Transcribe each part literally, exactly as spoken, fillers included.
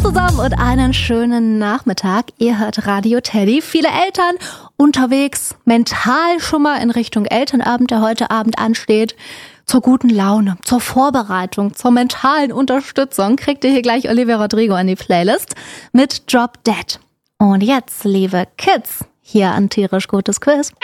zusammen und einen schönen Nachmittag. Ihr hört Radio Teddy. Viele Eltern unterwegs, mental schon mal in Richtung Elternabend, der heute Abend ansteht. Zur guten Laune, zur Vorbereitung, zur mentalen Unterstützung kriegt ihr hier gleich Olivia Rodrigo in die Playlist mit Drop Dead. Und jetzt, liebe Kids, hier ein tierisch gutes Quiz.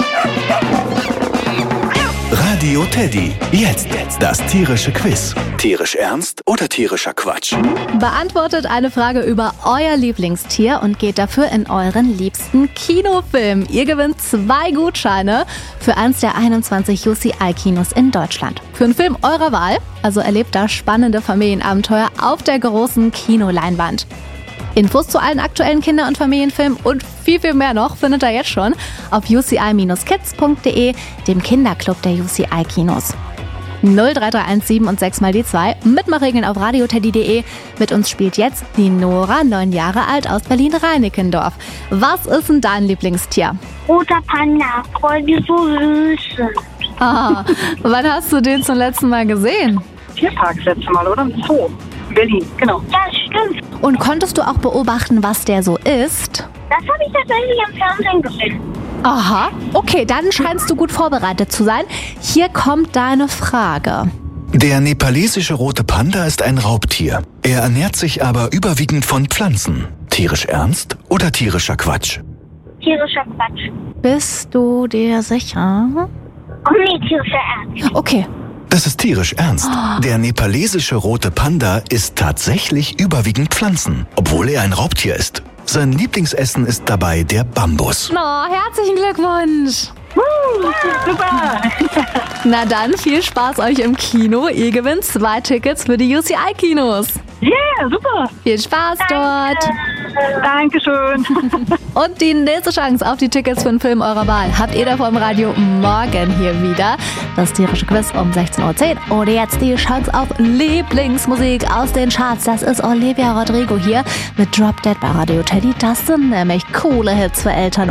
Radio Teddy, jetzt das tierische Quiz. Tierisch ernst oder tierischer Quatsch? Beantwortet eine Frage über euer Lieblingstier und geht dafür in euren liebsten Kinofilm. Ihr gewinnt zwei Gutscheine für eins der einundzwanzig U C I-Kinos in Deutschland. Für einen Film eurer Wahl, also erlebt da spannende Familienabenteuer auf der großen Kinoleinwand. Infos zu allen aktuellen Kinder- und Familienfilmen und viel, viel mehr noch findet ihr jetzt schon auf u c i dash kids punkt d e, dem Kinderclub der U C I-Kinos. null drei drei eins sieben und sechs mal die zwei, Mitmachregeln auf radioteddy punkt de. Mit uns spielt jetzt die Nora, neun Jahre alt, aus Berlin-Reinickendorf. Was ist denn dein Lieblingstier? Roter Panda, weil die so süß sind. Ah, wann hast du den zum letzten Mal gesehen? Tierpark das letzte Mal, oder? Im Zoo. Berlin, genau. Das stimmt. Und konntest du auch beobachten, was der so ist? Das habe ich tatsächlich im Fernsehen gesehen. Aha, okay, dann scheinst du gut vorbereitet zu sein. Hier kommt deine Frage. Der nepalesische rote Panda ist ein Raubtier. Er ernährt sich aber überwiegend von Pflanzen. Tierisch ernst oder tierischer Quatsch? Tierischer Quatsch. Bist du dir sicher? Oh nee, tierischer Ernst. Okay. Das ist tierisch ernst. Der nepalesische rote Panda isst tatsächlich überwiegend Pflanzen, obwohl er ein Raubtier ist. Sein Lieblingsessen ist dabei der Bambus. Oh, herzlichen Glückwunsch. Uh, super. Na dann, viel Spaß euch im Kino. Ihr gewinnt zwei Tickets für die U C I-Kinos. Yeah, super. Viel Spaß dort. Dankeschön. Und die nächste Chance auf die Tickets für den Film eurer Wahl habt ihr da vor dem Radio morgen hier wieder. Das tierische Quiz um sechzehn Uhr zehn. Und jetzt die Chance auf Lieblingsmusik aus den Charts. Das ist Olivia Rodrigo hier mit Drop Dead bei Radio Teddy. Das sind nämlich coole Hits für Eltern